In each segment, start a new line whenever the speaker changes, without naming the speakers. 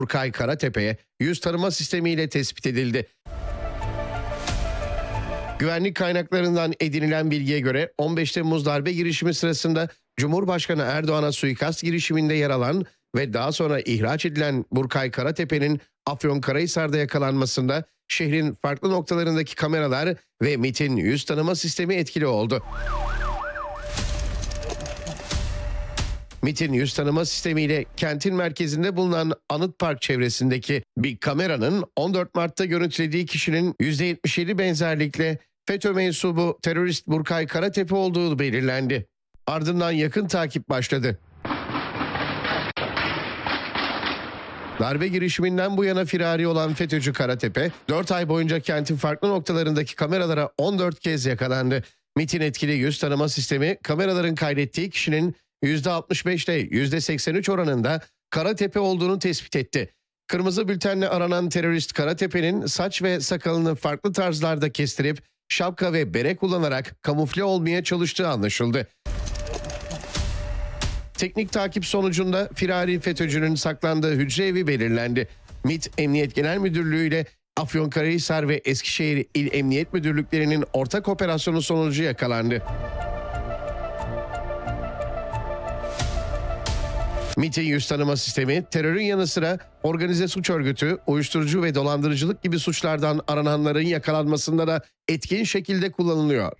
Burkay Karatepe'ye yüz tanıma sistemiyle tespit edildi. Güvenlik kaynaklarından edinilen bilgiye göre 15 Temmuz darbe girişimi sırasında Cumhurbaşkanı Erdoğan'a suikast girişiminde yer alan ve daha sonra ihraç edilen Burkay Karatepe'nin Afyonkarahisar'da yakalanmasında şehrin farklı noktalarındaki kameralar ve MİT'in yüz tanıma sistemi etkili oldu. MİT'in yüz tanıma sistemiyle kentin merkezinde bulunan Anıt Park çevresindeki bir kameranın 14 Mart'ta görüntülediği kişinin %77 benzerlikle FETÖ mensubu terörist Burkay Karatepe olduğu belirlendi. Ardından yakın takip başladı. Darbe girişiminden bu yana firari olan FETÖ'cü Karatepe, 4 ay boyunca kentin farklı noktalarındaki kameralara 14 kez yakalandı. MİT'in etkili yüz tanıma sistemi kameraların kaydettiği kişinin %65 ile %83 oranında Karatepe olduğunu tespit etti. Kırmızı bültenle aranan terörist Karatepe'nin saç ve sakalını farklı tarzlarda kestirip şapka ve bere kullanarak kamufle olmaya çalıştığı anlaşıldı. Teknik takip sonucunda firari FETÖ'cünün saklandığı hücre evi belirlendi. MİT Emniyet Genel Müdürlüğü ile Afyonkarahisar ve Eskişehir İl Emniyet Müdürlüklerinin ortak operasyonu sonucu yakalandı. MİT'in yüz tanıma sistemi terörün yanı sıra organize suç örgütü, uyuşturucu ve dolandırıcılık gibi suçlardan arananların yakalanmasında da etkin şekilde kullanılıyor.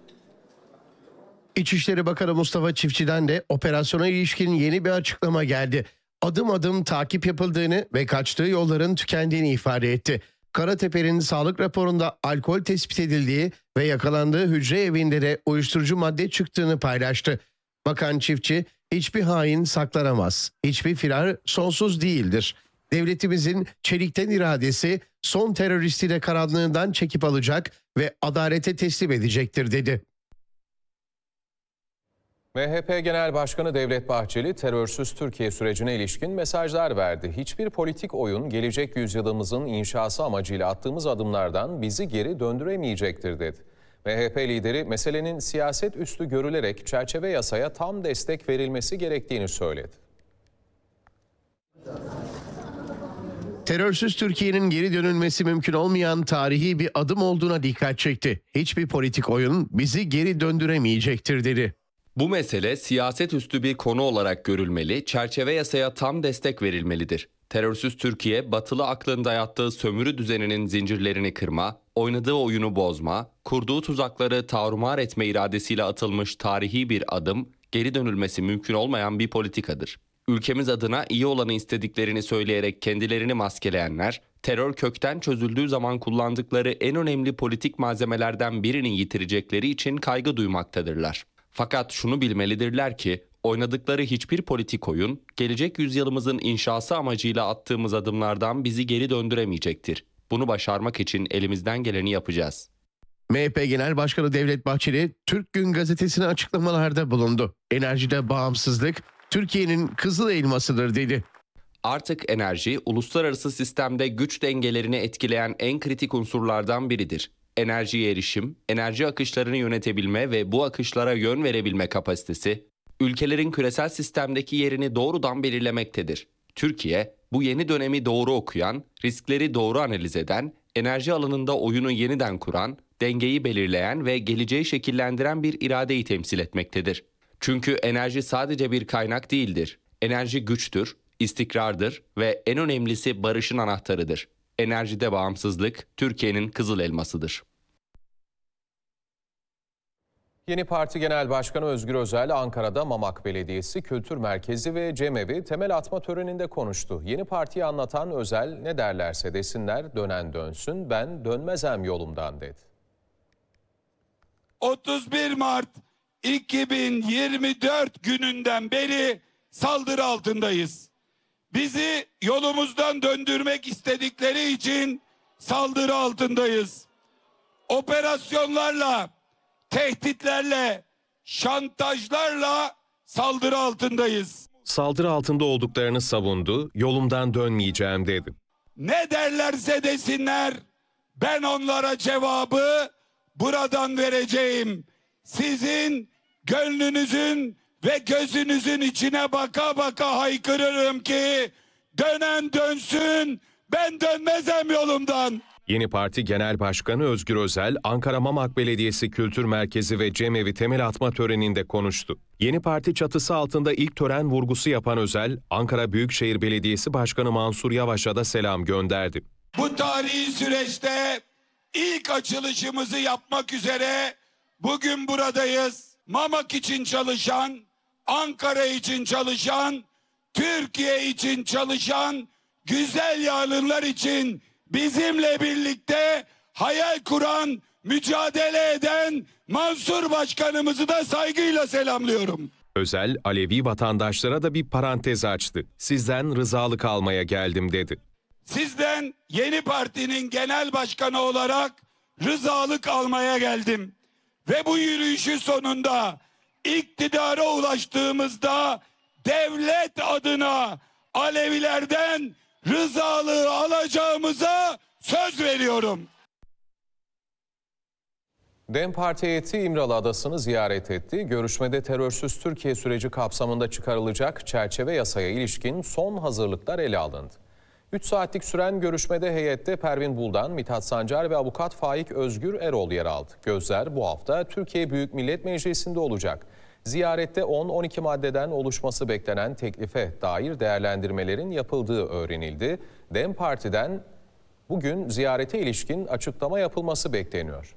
İçişleri Bakanı Mustafa Çiftçi'den de operasyona ilişkin yeni bir açıklama geldi. Adım adım takip yapıldığını ve kaçtığı yolların tükendiğini ifade etti. Karatepe'nin sağlık raporunda alkol tespit edildiği ve yakalandığı hücre evinde de uyuşturucu madde çıktığını paylaştı. Bakan Çiftçi, hiçbir hain saklanamaz, hiçbir firar sonsuz değildir. Devletimizin çelikten iradesi son teröristi de karanlığından çekip alacak ve adalete teslim edecektir dedi.
MHP Genel Başkanı Devlet Bahçeli, terörsüz Türkiye sürecine ilişkin mesajlar verdi. Hiçbir politik oyun gelecek yüzyılımızın inşası amacıyla attığımız adımlardan bizi geri döndüremeyecektir dedi. MHP lideri meselenin siyaset üstü görülerek çerçeve yasaya tam destek verilmesi gerektiğini söyledi.
Terörsüz Türkiye'nin geri dönülmesi mümkün olmayan tarihi bir adım olduğuna dikkat çekti. Hiçbir politik oyun bizi geri döndüremeyecektir dedi.
Bu mesele siyaset üstü bir konu olarak görülmeli, çerçeve yasaya tam destek verilmelidir. Terörsüz Türkiye, batılı aklın dayattığı sömürü düzeninin zincirlerini kırma, oynadığı oyunu bozma, kurduğu tuzakları tarumar etme iradesiyle atılmış tarihi bir adım, geri dönülmesi mümkün olmayan bir politikadır. Ülkemiz adına iyi olanı istediklerini söyleyerek kendilerini maskeleyenler, terör kökten çözüldüğü zaman kullandıkları en önemli politik malzemelerden birini yitirecekleri için kaygı duymaktadırlar. Fakat şunu bilmelidirler ki, oynadıkları hiçbir politik oyun, gelecek yüzyılımızın inşası amacıyla attığımız adımlardan bizi geri döndüremeyecektir. Bunu başarmak için elimizden geleni yapacağız.
MHP Genel Başkanı Devlet Bahçeli, Türk Gün gazetesine açıklamalarda bulundu. Enerjide bağımsızlık, Türkiye'nin kızıl elmasıdır dedi.
Artık enerji, uluslararası sistemde güç dengelerini etkileyen en kritik unsurlardan biridir. Enerjiye erişim, enerji akışlarını yönetebilme ve bu akışlara yön verebilme kapasitesi, ülkelerin küresel sistemdeki yerini doğrudan belirlemektedir. Türkiye, bu yeni dönemi doğru okuyan, riskleri doğru analiz eden, enerji alanında oyunu yeniden kuran, dengeyi belirleyen ve geleceği şekillendiren bir iradeyi temsil etmektedir. Çünkü enerji sadece bir kaynak değildir. Enerji güçtür, istikrardır ve en önemlisi barışın anahtarıdır. Enerjide bağımsızlık, Türkiye'nin kızıl elmasıdır.
Yeni Parti Genel Başkanı Özgür Özel, Ankara'da Mamak Belediyesi Kültür Merkezi ve Cemevi temel atma töreninde konuştu. Yeni partiyi anlatan Özel, ne derlerse desinler dönen dönsün, ben dönmezem yolumdan dedi.
31 Mart 2024 gününden beri saldırı altındayız. Bizi yolumuzdan döndürmek istedikleri için saldırı altındayız. Operasyonlarla, tehditlerle, şantajlarla saldırı altındayız.
Saldırı altında olduklarını savundu, yolumdan dönmeyeceğim dedi.
Ne derlerse desinler, ben onlara cevabı buradan vereceğim. Sizin gönlünüzün ve gözünüzün içine baka baka haykırırım ki Dönen dönsün, ben dönmezem yolumdan.
Yeni Parti Genel Başkanı Özgür Özel, Ankara Mamak Belediyesi Kültür Merkezi ve Cemevi temel atma töreninde konuştu. Yeni Parti çatısı altında ilk tören vurgusu yapan Özel, Ankara Büyükşehir Belediyesi Başkanı Mansur Yavaş'a da selam gönderdi.
Bu tarihi süreçte ilk açılışımızı yapmak üzere bugün buradayız. Mamak için çalışan, Ankara için çalışan, Türkiye için çalışan, güzel yarınlar için bizimle birlikte hayal kuran, mücadele eden Mansur Başkanımızı da saygıyla selamlıyorum.
Özel, Alevi vatandaşlara da bir parantez açtı. Sizden rızalık almaya geldim dedi.
Sizden Yeni Parti'nin genel başkanı olarak rızalık almaya geldim. Ve bu yürüyüşü sonunda iktidara ulaştığımızda devlet adına Alevilerden rızalığı alacağımıza söz veriyorum.
DEM Parti heyeti İmralı Adası'nı ziyaret etti. Görüşmede terörsüz Türkiye süreci kapsamında çıkarılacak çerçeve yasaya ilişkin son hazırlıklar ele alındı. 3 saatlik süren görüşmede heyette Pervin Buldan, Mithat Sancar ve avukat Faik Özgür Erol yer aldı. Gözler bu hafta Türkiye Büyük Millet Meclisi'nde olacak. Ziyarette 10-12 maddeden oluşması beklenen teklife dair değerlendirmelerin yapıldığı öğrenildi. DEM Parti'den bugün ziyarete ilişkin açıklama yapılması bekleniyor.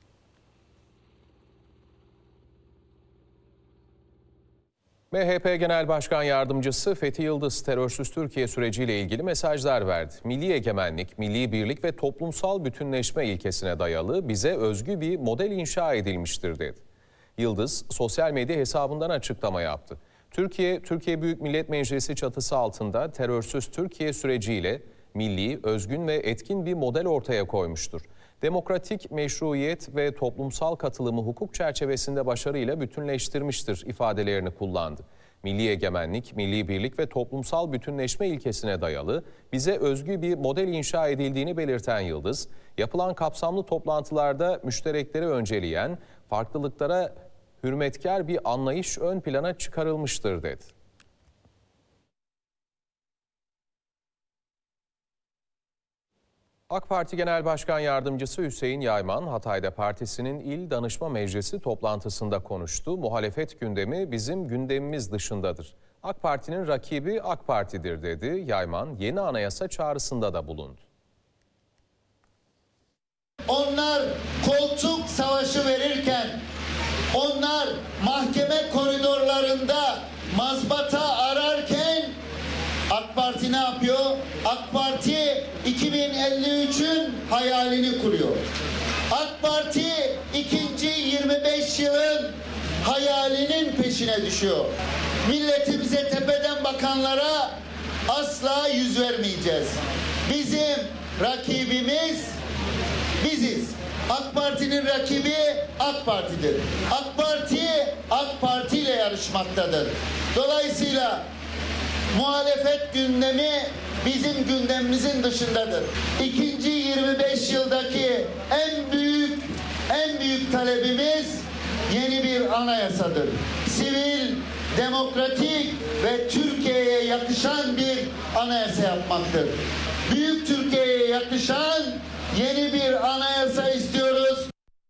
MHP Genel Başkan Yardımcısı Fethi Yıldız terörsüz Türkiye süreciyle ilgili mesajlar verdi. Milli egemenlik, milli birlik ve toplumsal bütünleşme ilkesine dayalı bize özgü bir model inşa edilmiştir dedi. Yıldız sosyal medya hesabından açıklama yaptı. Türkiye Büyük Millet Meclisi çatısı altında terörsüz Türkiye süreciyle milli, özgün ve etkin bir model ortaya koymuştur. Demokratik meşruiyet ve toplumsal katılımı hukuk çerçevesinde başarıyla bütünleştirmiştir ifadelerini kullandı. Milli egemenlik, milli birlik ve toplumsal bütünleşme ilkesine dayalı bize özgü bir model inşa edildiğini belirten Yıldız, yapılan kapsamlı toplantılarda müşterekleri önceleyen, farklılıklara hürmetkar bir anlayış ön plana çıkarılmıştır dedi. AK Parti Genel Başkan Yardımcısı Hüseyin Yayman, Hatay'da partisinin İl Danışma Meclisi toplantısında konuştu. Muhalefet gündemi bizim gündemimiz dışındadır. AK Parti'nin rakibi AK Parti'dir dedi. Yayman yeni anayasa çağrısında da bulundu.
Onlar koltuk savaşı verirken, onlar mahkeme koridorlarında mazbata ararken AK Parti ne yapıyor? AK Parti 2053'ün hayalini kuruyor. AK Parti ikinci 25 yılın hayalinin peşine düşüyor. Milletimize tepeden bakanlara asla yüz vermeyeceğiz. Bizim rakibimiz biziz. AK Parti'nin rakibi AK Parti'dir. AK Parti ile yarışmaktadır. Dolayısıyla muhalefet gündemi bizim gündemimizin dışındadır. İkinci 25 yıldaki en büyük talebimiz yeni bir anayasadır. Sivil, demokratik ve Türkiye'ye yakışan bir anayasa yapmaktır. Büyük Türkiye'ye yakışan yeni bir anayasa istiyoruz.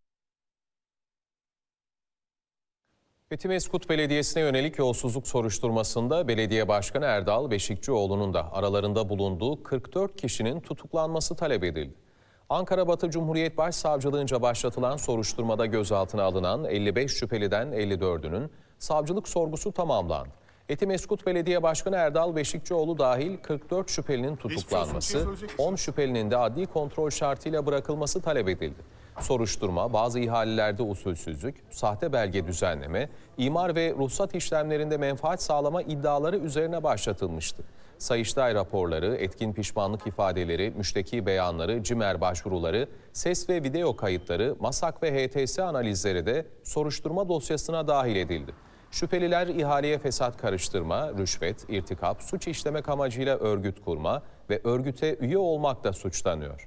Etimeskut Belediyesi'ne yönelik yolsuzluk soruşturmasında Belediye Başkanı Erdal Beşikçioğlu'nun da aralarında bulunduğu 44 kişinin tutuklanması talep edildi. Ankara Batı Cumhuriyet Başsavcılığınca başlatılan soruşturmada gözaltına alınan 55 şüpheliden 54'ünün savcılık sorgusu tamamlandı. Etimeskut Belediye Başkanı Erdal Beşikçioğlu dahil 44 şüphelinin tutuklanması, 10 şüphelinin de adli kontrol şartıyla bırakılması talep edildi. Soruşturma, bazı ihalelerde usulsüzlük, sahte belge düzenleme, imar ve ruhsat işlemlerinde menfaat sağlama iddiaları üzerine başlatılmıştı. Sayıştay raporları, etkin pişmanlık ifadeleri, müşteki beyanları, CİMER başvuruları, ses ve video kayıtları, MASAK ve HTS analizleri de soruşturma dosyasına dahil edildi. Şüpheliler ihaleye fesat karıştırma, rüşvet, irtikap, suç işlemek amacıyla örgüt kurma ve örgüte üye olmakla suçlanıyor.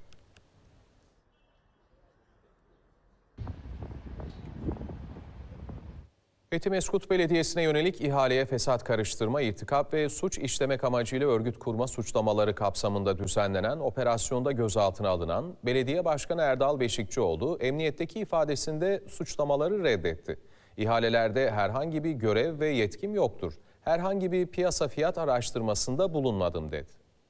Etimeskut Belediyesi'ne yönelik ihaleye fesat karıştırma, irtikap ve suç işlemek amacıyla örgüt kurma suçlamaları kapsamında düzenlenen operasyonda gözaltına alınan Belediye Başkanı Erdal Beşikçioğlu, emniyetteki ifadesinde suçlamaları reddetti. İhalelerde herhangi bir görev ve yetkim yoktur. Herhangi bir piyasa fiyat araştırmasında bulunmadım dedi.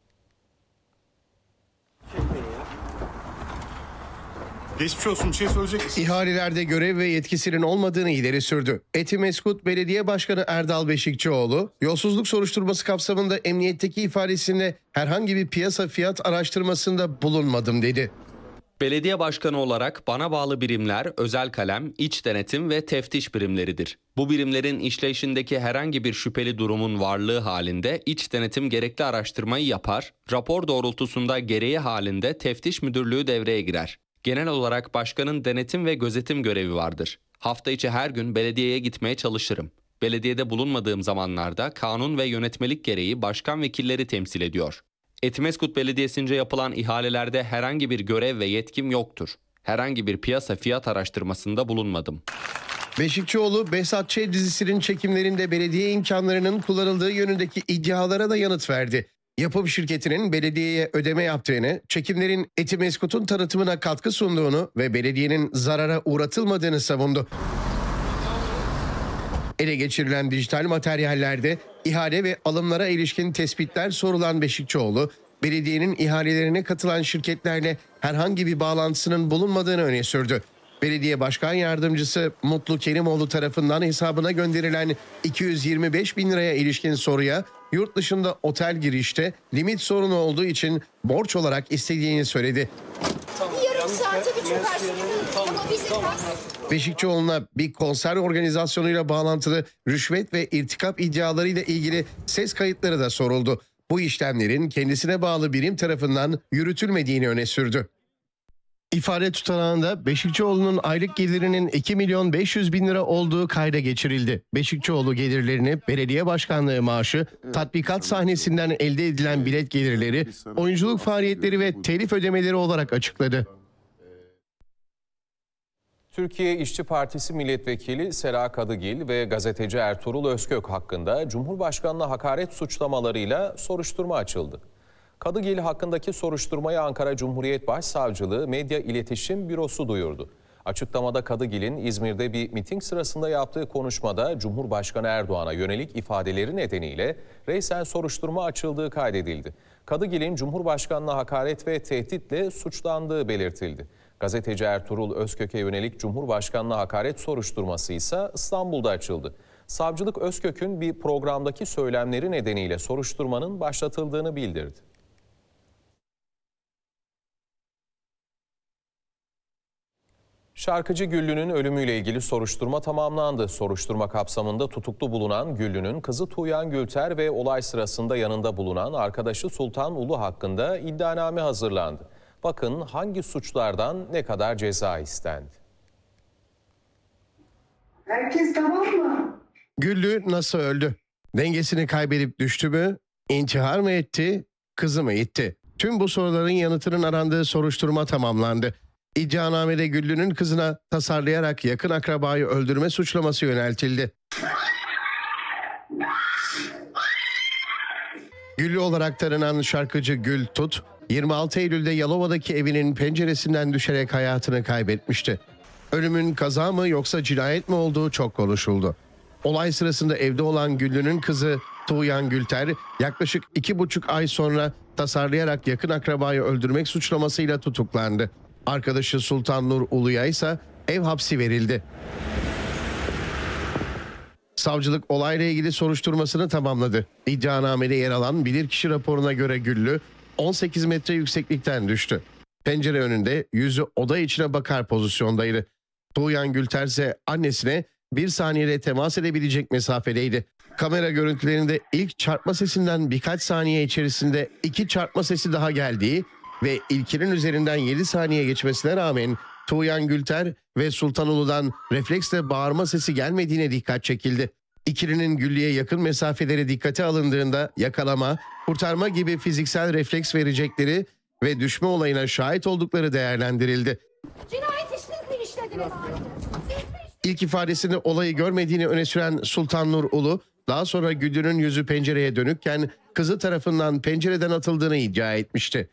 Geçmiş olsun, bir şey söyleyecek misin?
İhalelerde görev ve yetkisinin olmadığını ileri sürdü. Etimeskut Belediye Başkanı Erdal Beşikçioğlu, yolsuzluk soruşturması kapsamında emniyetteki ifadesinde herhangi bir piyasa fiyat araştırmasında bulunmadım dedi.
Belediye başkanı olarak bana bağlı birimler özel kalem, iç denetim ve teftiş birimleridir. Bu birimlerin işleyişindeki herhangi bir şüpheli durumun varlığı halinde iç denetim gerekli araştırmayı yapar, rapor doğrultusunda gereği halinde teftiş müdürlüğü devreye girer. Genel olarak başkanın denetim ve gözetim görevi vardır. Hafta içi her gün belediyeye gitmeye çalışırım. Belediyede bulunmadığım zamanlarda kanun ve yönetmelik gereği başkan vekilleri temsil ediyor. Etimeskut Belediyesi'nce yapılan ihalelerde herhangi bir görev ve yetkim yoktur. Herhangi bir piyasa fiyat araştırmasında bulunmadım.
Beşikçioğlu, Behzat Ç. dizisinin çekimlerinde belediye imkanlarının kullanıldığı yönündeki iddialara da yanıt verdi. Yapım şirketinin belediyeye ödeme yaptığını, çekimlerin Etimeskut'un tanıtımına katkı sunduğunu ve belediyenin zarara uğratılmadığını savundu. Ele geçirilen dijital materyallerde ihale ve alımlara ilişkin tespitler sorulan Beşikçioğlu, belediyenin ihalelerine katılan şirketlerle herhangi bir bağlantısının bulunmadığını öne sürdü. Belediye Başkan Yardımcısı Mutlu Kerimoğlu tarafından hesabına gönderilen 225 bin liraya ilişkin soruya yurt dışında otel girişte limit sorunu olduğu için borç olarak istediğini söyledi.
Yarım saate bütün karşılıklı ama bizim
Beşikçioğlu'na bir konser organizasyonuyla bağlantılı rüşvet ve irtikap iddialarıyla ilgili ses kayıtları da soruldu. Bu işlemlerin kendisine bağlı birim tarafından yürütülmediğini öne sürdü. İfade tutanağında Beşikçioğlu'nun aylık gelirinin 2 milyon 500 bin lira olduğu kayda geçirildi. Beşikçioğlu gelirlerini belediye başkanlığı maaşı, tatbikat sahnesinden elde edilen bilet gelirleri, oyunculuk faaliyetleri ve telif ödemeleri olarak açıkladı.
Türkiye İşçi Partisi Milletvekili Sera Kadıgil ve gazeteci Ertuğrul Özkök hakkında Cumhurbaşkanı'na hakaret suçlamalarıyla soruşturma açıldı. Kadıgil hakkındaki soruşturmayı Ankara Cumhuriyet Başsavcılığı Medya İletişim Bürosu duyurdu. Açıklamada Kadıgil'in İzmir'de bir miting sırasında yaptığı konuşmada Cumhurbaşkanı Erdoğan'a yönelik ifadeleri nedeniyle reysen soruşturma açıldığı kaydedildi. Kadıgil'in Cumhurbaşkanı'na hakaret ve tehditle suçlandığı belirtildi. Gazeteci Ertuğrul Özkök'e yönelik Cumhurbaşkanı'na hakaret soruşturması ise İstanbul'da açıldı. Savcılık Özkök'ün bir programdaki söylemleri nedeniyle soruşturmanın başlatıldığını bildirdi. Şarkıcı Güllü'nün ölümüyle ilgili soruşturma tamamlandı. Soruşturma kapsamında tutuklu bulunan Güllü'nün kızı Tuğyan Gülter ve olay sırasında yanında bulunan arkadaşı Sultan Ulu hakkında iddianame hazırlandı. Bakın hangi suçlardan ne kadar ceza istendi.
Herkes tamam mı?
Güllü nasıl öldü? Dengesini kaybedip düştü mü? İntihar mı etti? Kızı mı itti? Tüm bu soruların yanıtının arandığı soruşturma tamamlandı. İddianamede Güllü'nün kızına tasarlayarak yakın akrabayı öldürme suçlaması yöneltildi. Güllü olarak tanınan şarkıcı Gül Tut, 26 Eylül'de Yalova'daki evinin penceresinden düşerek hayatını kaybetmişti. Ölümün kaza mı yoksa cinayet mi olduğu çok konuşuldu. Olay sırasında evde olan Güllü'nün kızı Tuğyan Gülter yaklaşık 2,5 ay sonra tasarlayarak yakın akrabayı öldürmek suçlamasıyla tutuklandı. Arkadaşı Sultan Nur Ulu'ya ise ev hapsi verildi. Savcılık olayla ilgili soruşturmasını tamamladı. İddianamede yer alan bilirkişi raporuna göre Güllü 18 metre yükseklikten düştü. Pencere önünde yüzü oda içine bakar pozisyondaydı. Tuğyan Gülter ise annesine 1 saniyede temas edebilecek mesafedeydi. Kamera görüntülerinde ilk çarpma sesinden birkaç saniye içerisinde 2 çarpma sesi daha geldiği ve ilkinin üzerinden 7 saniye geçmesine rağmen Tuğyan Gülter ve Sultan Ulu'dan refleksle bağırma sesi gelmediğine dikkat çekildi. İkilinin Güllü'ye yakın mesafeleri dikkate alındığında yakalama, kurtarma gibi fiziksel refleks verecekleri ve düşme olayına şahit oldukları değerlendirildi.
cinayet siz mi işlediniz? Siz mi işlediniz?
İlk ifadesinde olayı görmediğini öne süren Sultan Nur Ulu, daha sonra Güllü'nün yüzü pencereye dönükken kızı tarafından pencereden atıldığını iddia etmişti.